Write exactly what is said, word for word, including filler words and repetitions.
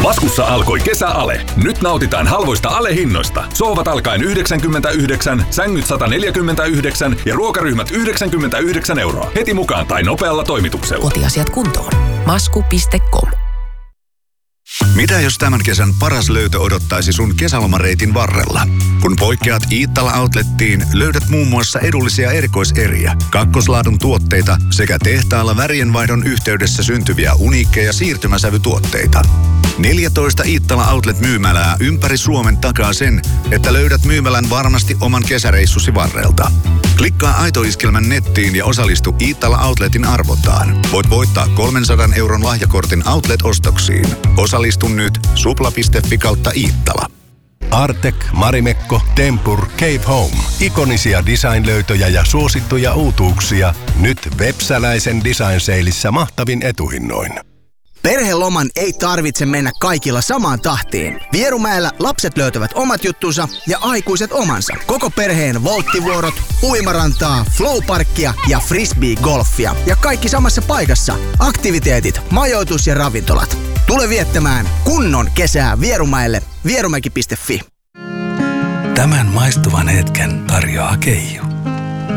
Maskussa alkoi kesäale. Nyt nautitaan halvoista alehinnoista. Sohvat alkaen yhdeksänkymmentäyhdeksän, sängyt sata neljäkymmentäyhdeksän ja ruokaryhmät yhdeksänkymmentäyhdeksän euroa. Heti mukaan tai nopealla toimituksella. Kotiasiat kuntoon. masku piste com. Mitä jos tämän kesän paras löytö odottaisi sun kesälomareitin varrella? Kun poikkeat Iittala Outlettiin, löydät muun muassa edullisia erikoiseriä, kakkoslaadun tuotteita sekä tehtaalla värienvaihdon yhteydessä syntyviä uniikkeja siirtymäsävytuotteita. neljätoista Iittala Outlet-myymälää ympäri Suomen takaa sen, että löydät myymälän varmasti oman kesäreissusi varrelta. Klikkaa Aito-iskelmän nettiin ja osallistu Iittala Outletin arvontaan. Voit voittaa kolmensadan euron lahjakortin Outlet-ostoksiin. Osallistu nyt supla piste fi kautta Iittala. Artek, Marimekko, Tempur, Cave Home. Ikonisia design-löytöjä ja suosittuja uutuuksia. Nyt Vepsäläisen Design Saleissa mahtavin etuhinnoin. Perheloman ei tarvitse mennä kaikilla samaan tahtiin. Vierumäellä lapset löytävät omat juttunsa ja aikuiset omansa. Koko perheen volttivuorot, uimarantaa, flowparkkia ja frisbee-golfia. Ja kaikki samassa paikassa. Aktiviteetit, majoitus ja ravintolat. Tule viettämään kunnon kesää Vierumäelle. vierumäki piste fi. Tämän maistuvan hetken tarjoaa Keijo.